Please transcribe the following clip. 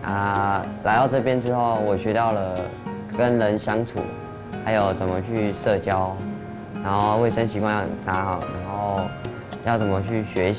来到这边之后，我学到了跟人相处，还有怎么去社交，然后卫生习惯要打好，然后要怎么去学习。